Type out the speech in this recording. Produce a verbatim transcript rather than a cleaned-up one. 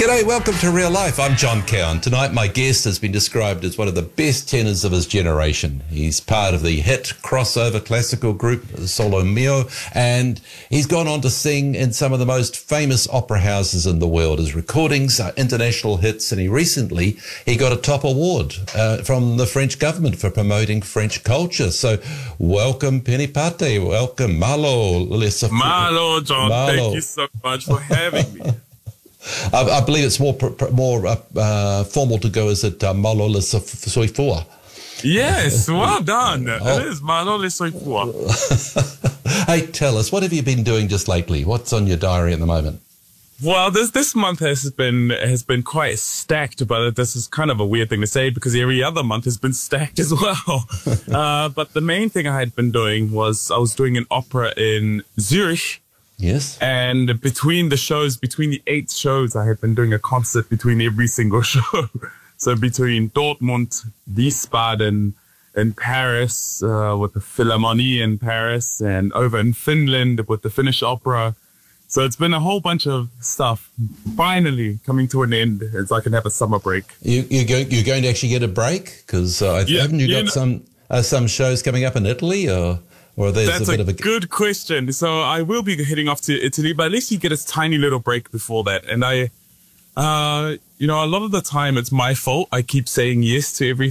G'day, welcome to Real Life. I'm John Cowan. Tonight my guest has been described as one of the best tenors of his generation. He's part of the hit crossover classical group Solo Mio, and he's gone on to sing in some of the most famous opera houses in the world. His recordings are international hits, and he recently he got a top award uh, from the French government for promoting French culture. So welcome, Penny Pate. Welcome, Malo. Malo, John. Malo. Thank you so much for having me. I, I believe it's more more uh, uh, formal to go as it uh, Malo le Soifua. Yes, well done. Oh. It is Malo le Soifua. Hey, tell us, what have you been doing just lately? What's on your diary at the moment? Well, this this month has been has been quite stacked, but this is kind of a weird thing to say because every other month has been stacked as well. uh, but the main thing I had been doing was I was doing an opera in Zurich. Yes. And between the shows, between the eight shows, I had been doing a concert between every single show. So between Dortmund, Wiesbaden, in Paris, uh, with the Philharmonie in Paris, and over in Finland with the Finnish Opera. So it's been a whole bunch of stuff finally coming to an end as I can have a summer break. You, you're, going, you're going to actually get a break? Because uh, yeah, haven't you yeah, got no, some uh, some shows coming up in Italy? Or, or there's that's a bit a, of a... good question. So I will be heading off to Italy, but at least you get a tiny little break before that. And I, uh, you know, a lot of the time it's my fault. I keep saying yes to everything.